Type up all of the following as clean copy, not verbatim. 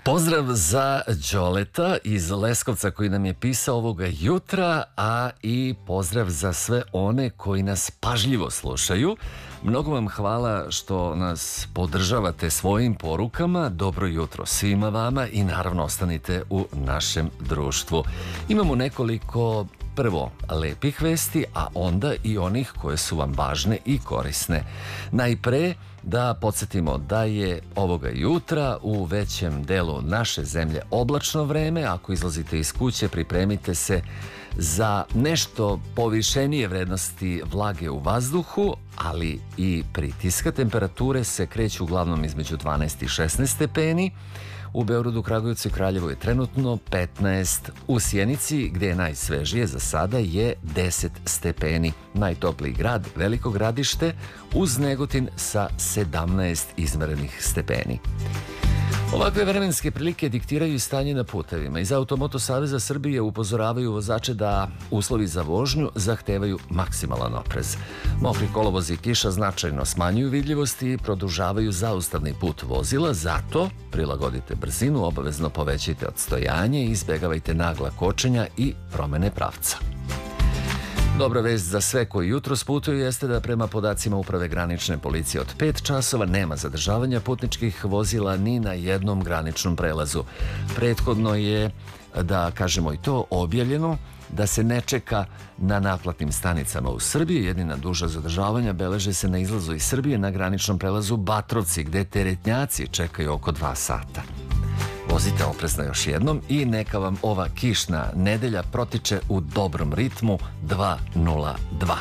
Pozdrav za Đoleta iz Leskovca koji nam je pisao ovoga jutra, a i pozdrav za sve one koji nas pažljivo slušaju. Mnogo vam hvala što nas podržavate svojim porukama. Dobro jutro svima vama i naravno ostanite u našem društvu. Imamo nekoliko prvo lepih vesti, a onda i onih koje su vam važne i korisne. Najpre da podsjetimo da je ovoga jutra u većem delu naše zemlje oblačno vreme. Ako izlazite iz kuće, pripremite se za nešto povišenije vrednosti vlage u vazduhu, ali i pritiska. Temperature se kreću uglavnom između 12 i 16 stepeni. U Beogradu, Kragujevcu i Kraljevu je trenutno 15. U Sjenici, gde je najsvežije za sada, je 10 stepeni. Najtopliji grad, Veliko Gradište, uz Negotin sa 17 izmerenih stepeni. Ovakve vremenske prilike diktiraju i stanje na putevima. Iz Automoto Saveza Srbije upozoravaju vozače da uslovi za vožnju zahtevaju maksimalan oprez. Mokri kolovozi i kiša značajno smanjuju vidljivost i produžavaju zaustavni put vozila, zato prilagodite brzinu, obavezno povećajte odstojanje i izbegavajte nagla kočenja i promene pravca. Dobra vest za sve koji jutros putuju jeste da prema podacima Uprave granične policije od 5 časova nema zadržavanja putničkih vozila ni na jednom graničnom prelazu. Prethodno je, da kažemo i to, objavljeno da se ne čeka na naplatnim stanicama u Srbiji. Jedina duža zadržavanja beleže se na izlazu iz Srbije na graničnom prelazu Batrovci, gde teretnjaci čekaju oko 2 sata. Vozite oprezno još jednom i neka vam ova kišna nedelja protiče u dobrom ritmu 202.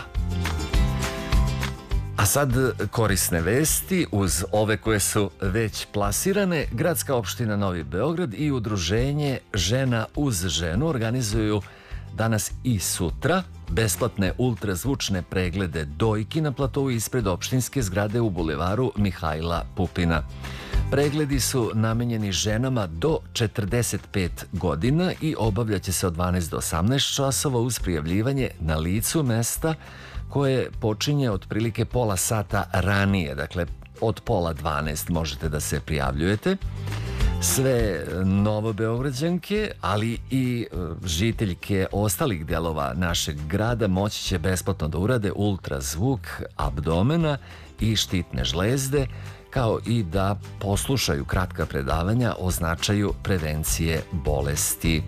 A sad korisne vesti uz ove koje su već plasirane. Gradska opština Novi Beograd i udruženje Žena uz ženu organizuju danas i sutra besplatne ultrazvučne preglede dojki na platovu ispred opštinske zgrade u bulevaru Mihajla Pupina. Pregledi su namenjeni ženama do 45 godina i obavljaće se od 12 do 18 časova uz prijavljivanje na licu mesta koje počinje otprilike pola sata ranije. Dakle, od pola 12 možete da se prijavljujete. Sve Novobeograđanke, ali i žiteljke ostalih delova našeg grada moći će besplatno da urade ultrazvuk abdomena i štitne žlezde, kao i da poslušaju kratka predavanja o značaju prevencije bolesti.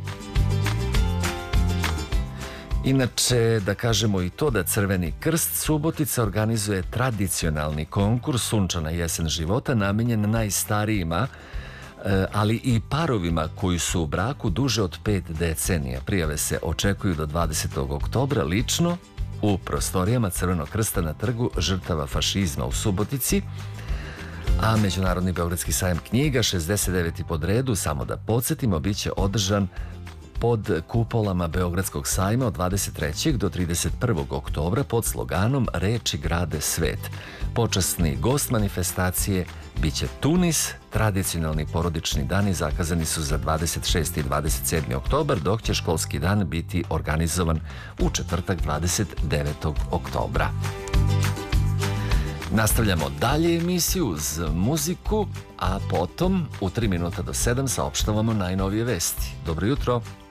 Inače, da kažemo i to da Crveni krst Subotica organizuje tradicionalni konkurs Sunčana jesen života namenjen najstarijima, ali i parovima koji su u braku duže od 5 decenija. Prijave se očekuju do 20. oktobra lično u prostorijama Crvenog krsta na trgu žrtava fašizma u Subotici, a Međunarodni beogradski sajam knjiga 69. pod redu, samo da podsjetimo, bit će održan pod kupolama Beogradskog sajma od 23. do 31. oktobra pod sloganom Reči grade svet. Počasni gost manifestacije biće Tunis. Tradicionalni porodični dani zakazani su za 26. i 27. oktobar, dok će školski dan biti organizovan u četvrtak 29. oktobra. Nastavljamo dalje emisiju uz muziku, a potom u 3 minuta do 7 saopštavamo najnovije vesti. Dobro jutro!